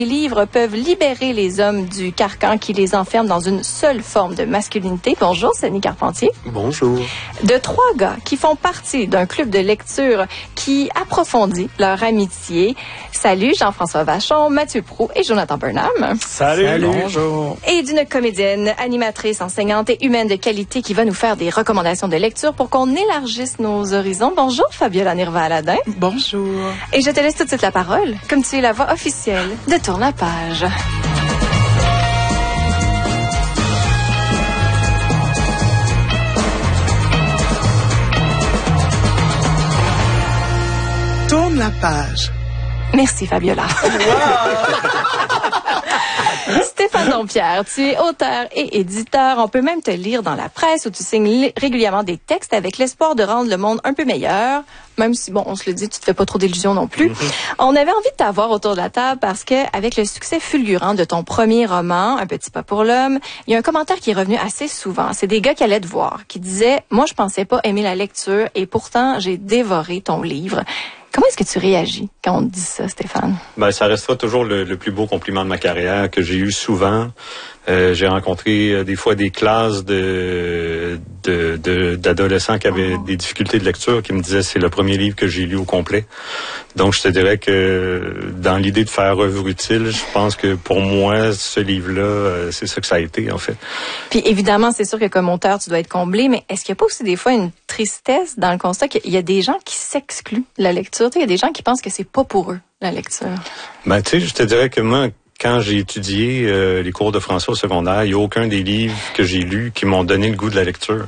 Les livres peuvent libérer les hommes du carcan qui les enferme dans une seule forme de masculinité. Bonjour, Sani Carpentier. Bonjour. De trois gars qui font partie d'un club de lecture qui approfondit leur amitié. Salut, Jean-François Vachon, Mathieu Proulx et Jonathan Burnham. Salut. Bonjour. Et d'une comédienne, animatrice, enseignante et humaine de qualité qui va nous faire des recommandations de lecture pour qu'on élargisse nos horizons. Bonjour, Fabiola Nirva-Aladin. Bonjour. Et je te laisse tout de suite la parole, comme tu es la voix officielle de Tourne la page. Tourne la page. Merci, Fabiola. Stéphane Dompierre, tu es auteur et éditeur. On peut même te lire dans la presse où tu signes régulièrement des textes avec l'espoir de rendre le monde un peu meilleur. Même si, bon, on se le dit, tu te fais pas trop d'illusions non plus. On avait envie de t'avoir autour de la table parce que, avec le succès fulgurant de ton premier roman, Un petit pas pour l'homme, il y a un commentaire qui est revenu assez souvent. C'est des gars qui allaient te voir, qui disaient, moi, je pensais pas aimer la lecture et pourtant, j'ai dévoré ton livre. Comment est-ce que tu réagis quand on te dit ça, Stéphane? Ben, ça restera toujours le plus beau compliment de ma carrière que j'ai eu souvent. J'ai rencontré des fois des classes d'adolescents qui avaient des difficultés de lecture, qui me disaient c'est le premier livre que j'ai lu au complet. Donc je te dirais que dans l'idée de faire œuvre utile, je pense que pour moi ce livre-là, c'est ça que ça a été en fait. Puis évidemment, c'est sûr que comme auteur, tu dois être comblé, mais est-ce qu'il n'y a pas aussi des fois une tristesse dans le constat qu'il y a des gens qui s'excluent de la lecture? Tu sais, il y a des gens qui pensent que c'est pas pour eux la lecture. Ben tu sais, je te dirais que moi, quand j'ai étudié les cours de français au secondaire, il n'y a aucun des livres que j'ai lus qui m'ont donné le goût de la lecture.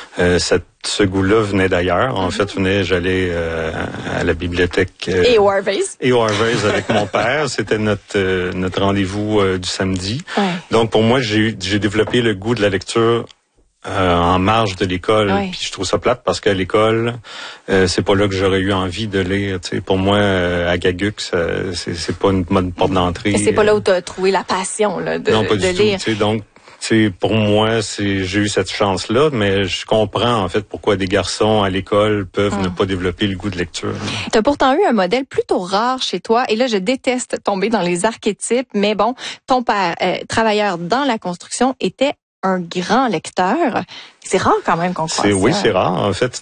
Ce goût-là venait d'ailleurs. En fait, j'allais à la bibliothèque. Et au Harvey's. Et au Harvey's avec mon père. C'était notre rendez-vous du samedi. Ouais. Donc, pour moi, j'ai développé le goût de la lecture en marge de l'école. Oui. Puis je trouve ça plate parce qu'à l'école, c'est pas là que j'aurais eu envie de lire. Tu sais, pour moi, à Gaguc, c'est pas une bonne porte d'entrée. Et c'est pas là où tu as trouvé la passion là, non, pas de du lire. tout. Tu sais, donc, pour moi, j'ai eu cette chance-là, mais je comprends en fait pourquoi des garçons à l'école peuvent ne pas développer le goût de lecture. Tu as pourtant eu un modèle plutôt rare chez toi, et là je déteste tomber dans les archétypes, mais bon, ton père, travailleur dans la construction, était un grand lecteur. C'est rare quand même qu'on croit ça. Oui, c'est rare. En fait,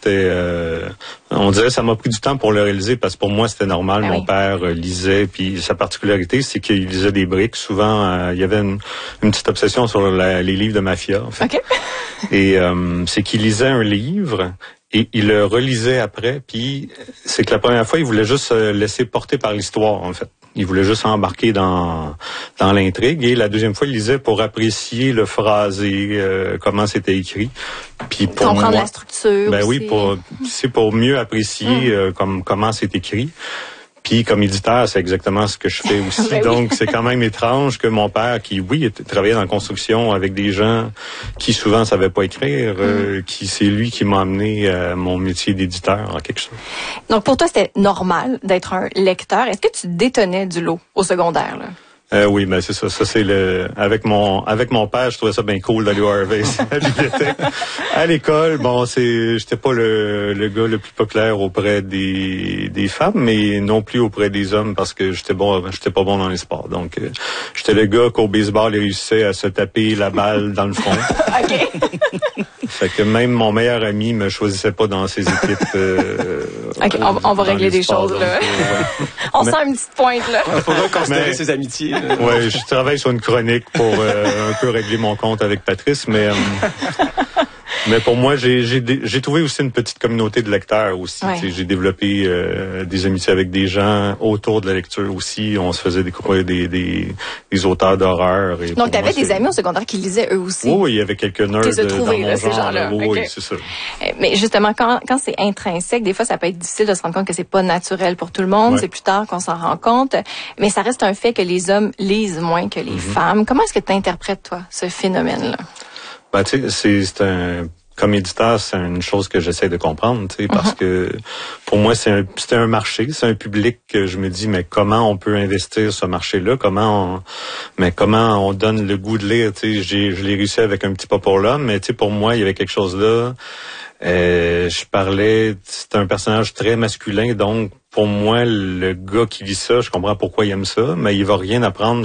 on dirait que ça m'a pris du temps pour le réaliser parce que pour moi, c'était normal. Ah Mon oui. père lisait, puis sa particularité, c'est qu'il lisait des briques. Souvent, il y avait une petite obsession sur les livres de mafia, en fait. OK. Et c'est qu'il lisait un livre et il le relisait après, puis c'est que la première fois, il voulait juste se laisser porter par l'histoire, en fait. Il voulait juste embarquer dans l'intrigue. Et la deuxième fois, il lisait pour apprécier le phrasé, comment c'était écrit. Puis pour comprendre moi, la structure. ben aussi. oui, c'est pour mieux apprécier comment c'est écrit. Puis comme éditeur, c'est exactement ce que je fais aussi. Ben oui. Donc c'est quand même étrange que mon père, qui travaillait dans la construction avec des gens qui souvent savaient pas écrire, c'est lui qui m'a amené à mon métier d'éditeur en quelque chose. Donc pour toi, c'était normal d'être un lecteur. Est-ce que tu détonnais du lot au secondaire, là? Oui, ben c'est ça. Ça c'est avec mon père, je trouvais ça bien cool d'aller au Harvey's à la bibliothèque. À l'école, bon, j'étais pas le gars le plus populaire auprès des femmes, mais non plus auprès des hommes parce que j'étais pas bon dans les sports. Donc j'étais le gars qu'au baseball il réussissait à se taper la balle dans le front. OK. Fait que même mon meilleur ami me choisissait pas dans ses équipes. OK, on va régler des choses, là. On sent une petite pointe, là. Il faudra considérer ses amitiés. Ouais, je travaille sur une chronique pour un peu régler mon compte avec Patrice, mais pour moi, j'ai trouvé aussi une petite communauté de lecteurs aussi. Ouais. J'ai développé des amitiés avec des gens autour de la lecture aussi. On se faisait découvrir des auteurs d'horreur. Donc, tu avais des amis au secondaire qui lisaient eux aussi. Oui, il y avait quelques nerds T'es dans trouvé, mon là, ces genre. gens-là. Oui, Okay. oui, c'est ça. Mais justement, quand c'est intrinsèque, des fois, ça peut être difficile de se rendre compte que c'est pas naturel pour tout le monde. Ouais. C'est plus tard qu'on s'en rend compte. Mais ça reste un fait que les hommes lisent moins que les femmes. Comment est-ce que tu interprètes, toi, ce phénomène-là? Ben, tu sais, comme éditeur, c'est une chose que j'essaie de comprendre, tu sais, parce que pour moi, c'est un marché, c'est un public que je me dis, mais comment on peut investir ce marché-là? Comment on donne le goût de lire? Tu sais, je l'ai réussi avec Un petit pas pour l'homme, mais tu sais, pour moi, il y avait quelque chose là. C'est un personnage très masculin, donc pour moi, le gars qui lit ça, je comprends pourquoi il aime ça, mais il va rien apprendre